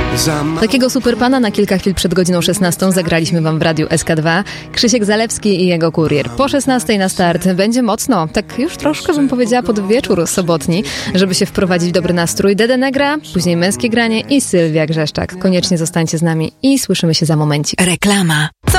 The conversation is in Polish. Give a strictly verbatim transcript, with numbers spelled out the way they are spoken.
Takiego superpana na kilka chwil przed godziną szesnastą zagraliśmy wam w Radiu S K dwa. Krzysiek Zalewski i jego kurier. Po szesnastej na start będzie mocno, tak już troszkę bym powiedziała pod wieczór sobotni, żeby się wprowadzić w dobry nastrój. Dede Negra, później Męskie Granie i Sylwia Grzeszczak. Koniecznie zostańcie z nami i słyszymy się za momencik. Reklama. Co